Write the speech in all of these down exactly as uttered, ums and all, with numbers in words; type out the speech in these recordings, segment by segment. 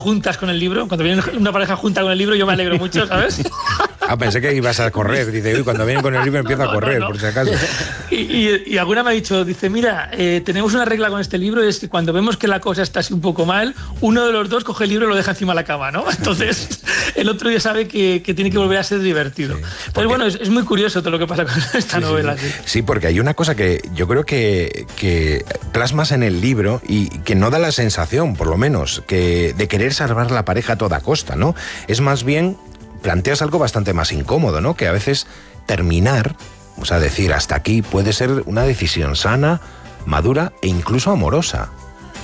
juntas con el libro, cuando viene una pareja junta con el libro, yo me alegro mucho, ¿sabes? Ah, pensé que ibas a correr. Dice, uy, cuando vienen con el libro empiezo no, a correr, no, no. por si acaso. Y, y, y alguna me ha dicho, dice, mira, eh, tenemos una regla con este libro, es que cuando vemos que la cosa está así un poco mal, uno de los dos coge el libro y lo deja encima de la cama, ¿no? Entonces, el otro ya sabe que, que tiene que volver a ser divertido. Sí, porque... Pues bueno, es, es muy curioso todo lo que pasa con esta sí, novela. Sí, sí. sí, porque hay una cosa que yo creo que, que plasmas en el libro y que no da la sensación, por lo menos, que de querer salvar la pareja a toda costa, ¿no? Es más bien... planteas algo bastante más incómodo, ¿no? Que a veces terminar, o sea, decir hasta aquí puede ser una decisión sana, madura e incluso amorosa.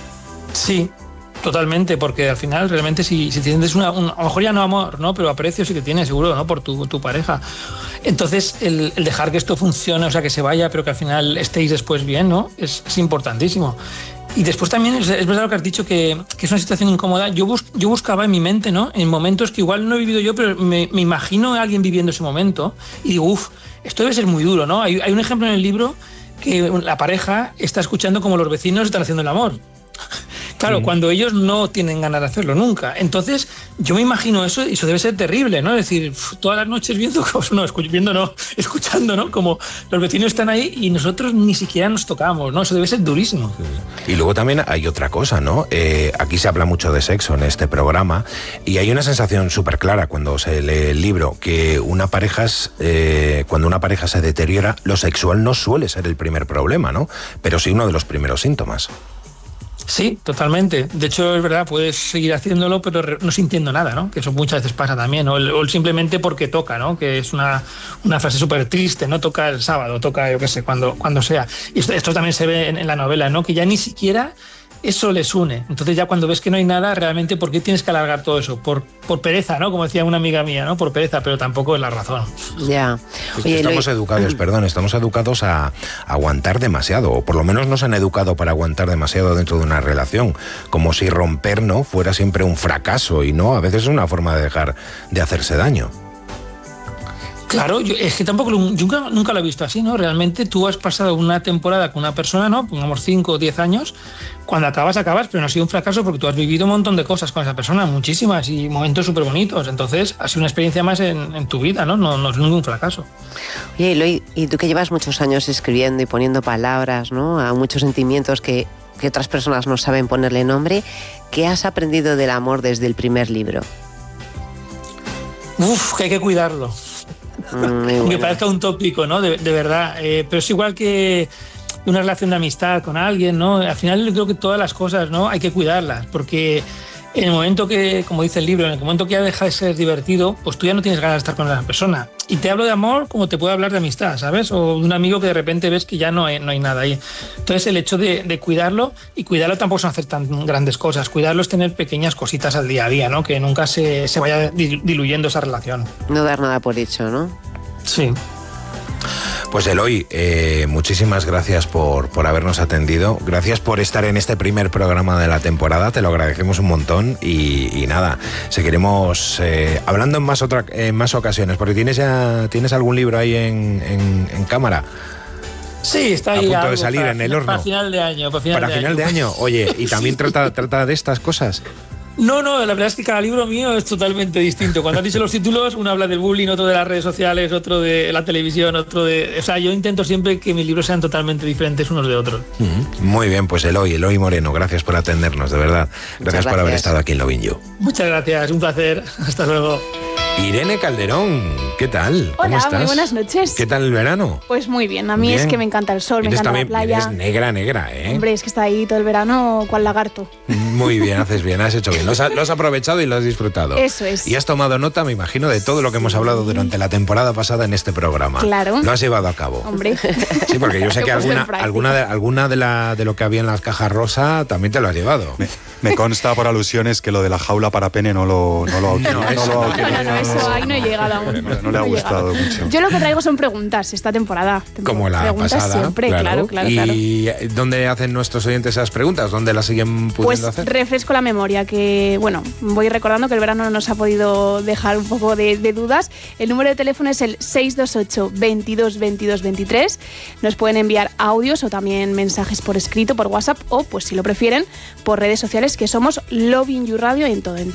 Sí, totalmente, porque al final realmente si, si tienes una, un, a lo mejor ya no amor, ¿no? Pero aprecio sí que tienes, seguro, ¿no? Por tu, tu pareja. Entonces, el, el dejar que esto funcione, o sea, que se vaya, pero que al final estéis después bien, ¿no? Es, es importantísimo. Y después también es, es verdad lo que has dicho, que, que es una situación incómoda. Yo, bus, yo buscaba en mi mente, ¿no? En momentos que igual no he vivido yo, pero me, me imagino a alguien viviendo ese momento y digo, uff, esto debe ser muy duro, ¿no? Hay, hay un ejemplo en el libro que la pareja está escuchando como los vecinos están haciendo el amor. Claro, sí. Cuando ellos no tienen ganas de hacerlo nunca. Entonces, yo me imagino eso y eso debe ser terrible, ¿no? Es decir, todas las noches viendo, no, viendo no, escuchando, ¿no? Como los vecinos están ahí y nosotros ni siquiera nos tocamos, ¿no? Eso debe ser durísimo. Sí. Y luego también hay otra cosa, ¿no? Eh, aquí se habla mucho de sexo en este programa y hay una sensación súper clara cuando se lee el libro, que una pareja, es, eh, cuando una pareja se deteriora, lo sexual no suele ser el primer problema, ¿no? Pero sí uno de los primeros síntomas. Sí, totalmente. De hecho, es verdad, puedes seguir haciéndolo, pero no sintiendo nada, ¿no? Que eso muchas veces pasa también, ¿no? O simplemente porque toca, ¿no? Que es una, una frase súper triste, ¿no? Toca el sábado, toca, yo qué sé, cuando, cuando sea. Y esto, esto también se ve en, en la novela, ¿no? Que ya ni siquiera eso les une. Entonces ya cuando ves que no hay nada, realmente, ¿por qué tienes que alargar todo eso? Por, por pereza, ¿no? Como decía una amiga mía, ¿no? Por pereza, pero tampoco es la razón. Ya. Oye, estamos Eloy... educados, perdón, estamos educados a aguantar demasiado, o por lo menos nos han educado para aguantar demasiado dentro de una relación, como si romper, ¿no? Fuera siempre un fracaso, y no, a veces es una forma de dejar de hacerse daño. Claro, yo, es que tampoco yo nunca, nunca lo he visto así, ¿no? Realmente tú has pasado una temporada con una persona, ¿no? Pongamos cinco o diez años, cuando acabas, acabas, pero no ha sido un fracaso porque tú has vivido un montón de cosas con esa persona, muchísimas, y momentos súper bonitos. Entonces, ha sido una experiencia más en, en tu vida, ¿no? ¿no? No es ningún fracaso. Oye, Eloy, y tú que llevas muchos años escribiendo y poniendo palabras, ¿no? A muchos sentimientos que, que otras personas no saben ponerle nombre, ¿qué has aprendido del amor desde el primer libro? Uf, que hay que cuidarlo. Bueno. Que parezca un tópico, ¿no? De, de verdad. Eh, pero es igual que una relación de amistad con alguien, ¿no? Al final yo creo que todas las cosas, ¿no? Hay que cuidarlas, porque en el momento que, como dice el libro, en el momento que ya deja de ser divertido, pues tú ya no tienes ganas de estar con esa persona. Y te hablo de amor como te puedo hablar de amistad, ¿sabes? O de un amigo que de repente ves que ya no hay, no hay nada ahí. Entonces el hecho de, de cuidarlo, y cuidarlo tampoco son hacer tan grandes cosas, cuidarlo es tener pequeñas cositas al día a día, ¿no? Que nunca se, se vaya diluyendo esa relación. No dar nada por hecho, ¿no? Sí. Pues Eloy, eh, muchísimas gracias por, por habernos atendido, gracias por estar en este primer programa de la temporada, te lo agradecemos un montón y, y nada, seguiremos eh, hablando en más, otra, en más ocasiones, porque tienes ya tienes algún libro ahí en, en, en cámara. Sí, está ahí. A punto de salir para, en el horno. Para final de año. Para final, para de, final año. de año. Oye, ¿y también sí. trata, trata de estas cosas? No, no, la verdad es que cada libro mío es totalmente distinto. Cuando has dicho los títulos, uno habla del bullying, otro de las redes sociales, otro de la televisión, otro de... O sea, yo intento siempre que mis libros sean totalmente diferentes unos de otros. Mm-hmm. Muy bien, pues Eloy, Eloy Moreno, gracias por atendernos, de verdad. Gracias, gracias. por haber estado aquí en Lovin' You. Muchas gracias, un placer. Hasta luego. Irene Calderón, ¿qué tal? ¿Cómo Hola, estás? muy buenas noches. ¿Qué tal el verano? Pues muy bien, a mí bien. Es que me encanta el sol, Vienes me encanta también, la playa. Eres negra, negra, ¿eh? Hombre, es que está ahí todo el verano cual lagarto. Muy bien, haces bien, has hecho bien. Lo has, lo has aprovechado y lo has disfrutado. Eso es. Y has tomado nota, me imagino, de todo lo que hemos hablado durante la temporada pasada en este programa. Claro. Lo has llevado a cabo. Hombre. Sí, porque yo sé que alguna, alguna, de, alguna de, la, de lo que había en las cajas rosa también te lo has llevado. Me, me consta por alusiones que lo de la jaula para pene no lo no lo no, no, eso, no, lo no, no, no, eso ahí no he llegado aún. No, no le ha gustado mucho. Yo lo que traigo son preguntas esta temporada. Como la preguntas pasada. Siempre, claro, claro, claro. ¿Y claro. dónde hacen nuestros oyentes esas preguntas? ¿Dónde las siguen pudiendo pues hacer? Pues refresco la memoria, que bueno, voy recordando que el verano nos ha podido dejar un poco de, de dudas. El número de teléfono es el seis dos ocho, veintidós, veintidós, veintitrés. Nos pueden enviar audios o también mensajes por escrito, por WhatsApp, o pues si lo prefieren, por redes sociales, que somos Lovin' You Radio en todo.